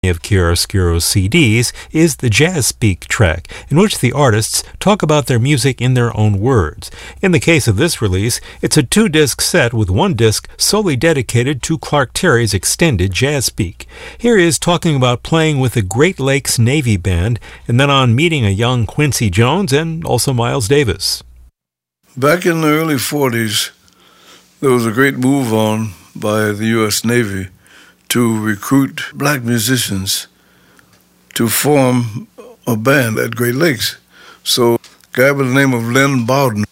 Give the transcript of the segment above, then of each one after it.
of chiaroscuro's CDs is the Jazz Speak track, in which the artists talk about their music in their own words. In the case of this release, it's a 2-disc set with 1 disc solely dedicated to Clark Terry's extended Jazz Speak. Here he is talking about playing with the Great Lakes Navy Band, and then on meeting a young Quincy Jones and also Miles Davis. Back in the early 40s, there was a great move on by the U.S. Navy to recruit black musicians to form a band at Great Lakes. So a guy by the name of Len Bowden,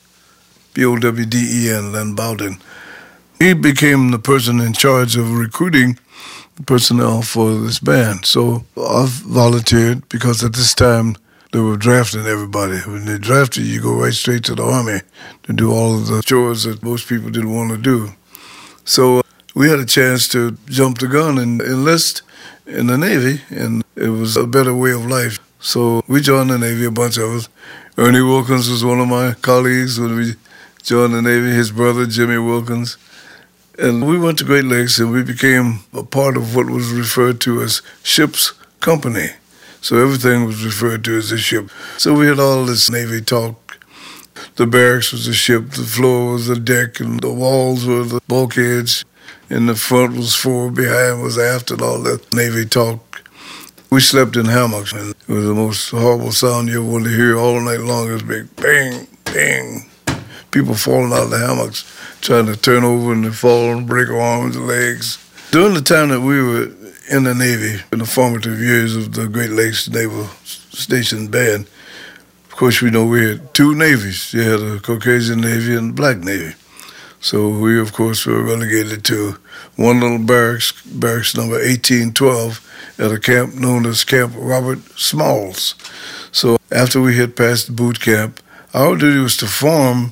B-O-W-D-E-N, Len Bowden, he became the person in charge of recruiting personnel for this band. So I volunteered because at this time they were drafting everybody. When they drafted you, go right straight to the Army to do all of the chores that most people didn't want to do. So we had a chance to jump the gun and enlist in the Navy, and it was a better way of life. So we joined the Navy, a bunch of us. Ernie Wilkins was one of my colleagues when we joined the Navy, his brother, Jimmy Wilkins. And we went to Great Lakes, and we became a part of what was referred to as ship's company. So everything was referred to as a ship. So we had all this Navy talk. The barracks was a ship, the floor was a deck, and the walls were the bulkheads. In the front was fore, behind was aft, and all that Navy talk. We slept in hammocks, and it was the most horrible sound you ever wanted to hear all night long. It was big bang, bang. People falling out of the hammocks, trying to turn over and fall and break arms and legs. During the time that we were in the Navy, in the formative years of the Great Lakes Naval Station Band, of course, we know we had 2 navies. You had a Caucasian Navy and a black Navy. So we, of course, were relegated to one little barracks number 1812, at a camp known as Camp Robert Smalls. So after we had passed boot camp, our duty was to form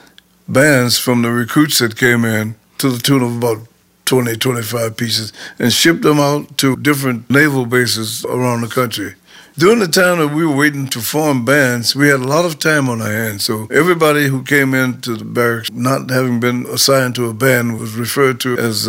bands from the recruits that came in to the tune of about 20, 25 pieces and ship them out to different naval bases around the country. During the time that we were waiting to form bands, we had a lot of time on our hands. So everybody who came into the barracks, not having been assigned to a band, was referred to as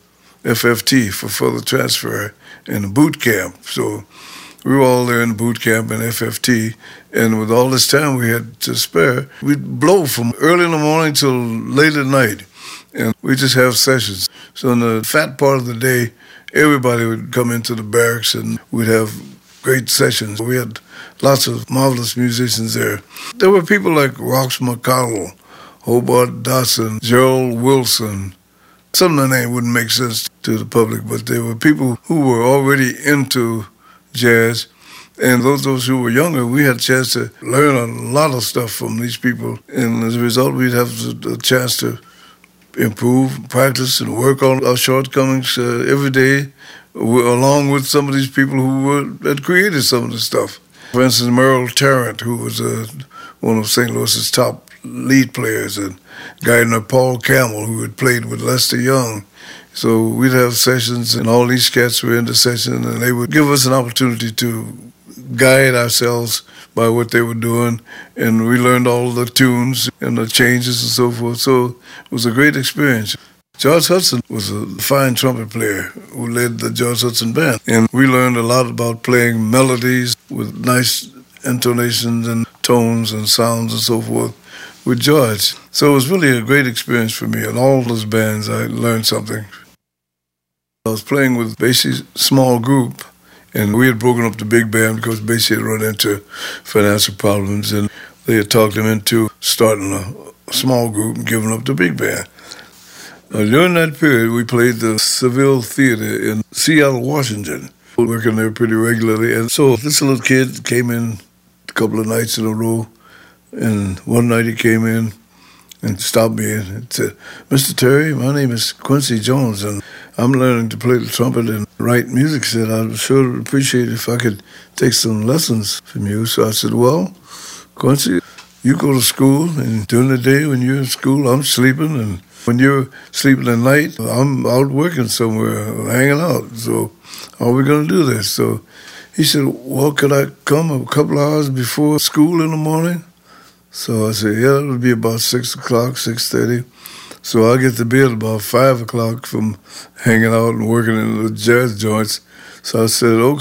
FFT, for further transfer, in the boot camp. So we were all there in boot camp and FFT, and with all this time we had to spare, we'd blow from early in the morning till late at night, and we just have sessions. So in the fat part of the day, everybody would come into the barracks and we'd have great sessions. We had lots of marvelous musicians there. There were people like Rox McConnell, Hobart Dotson, Gerald Wilson. Some of the names wouldn't make sense to the public, but there were people who were already into jazz. And those who were younger, we had a chance to learn a lot of stuff from these people. And as a result, we'd have a chance to improve, practice, and work on our shortcomings every day, along with some of these people who had created some of the stuff. For instance, Merle Tarrant, who was one of St. Louis's top lead players, and a guy named Paul Campbell, who had played with Lester Young. So we'd have sessions, and all these cats were in the session, and they would give us an opportunity to guide ourselves by what they were doing, and we learned all the tunes and the changes and so forth. So it was a great experience. George Hudson was a fine trumpet player who led the George Hudson Band, and we learned a lot about playing melodies with nice intonations and tones and sounds and so forth with George. So it was really a great experience for me. In all those bands, I learned something. I was playing with Basie's small group, and we had broken up the big band because Basie had run into financial problems, and they had talked him into starting a small group and giving up the big band. During that period, we played the Seville Theater in Seattle, Washington, working there pretty regularly. And so this little kid came in a couple of nights in a row, and one night he came in and stopped me and said, "Mr. Terry, my name is Quincy Jones, and I'm learning to play the trumpet and write music." He said, "I'd sure appreciate it if I could take some lessons from you." So I said, "Well, Quincy, you go to school, and during the day when you're in school, I'm sleeping, and when you're sleeping at night, I'm out working somewhere, hanging out. So how are we going to do this?" So he said, "Well, could I come a couple of hours before school in the morning?" So I said, "Yeah, it'll be about 6 o'clock, 6:30. So I'll get to bed about 5 o'clock from hanging out and working in the jazz joints. So I said,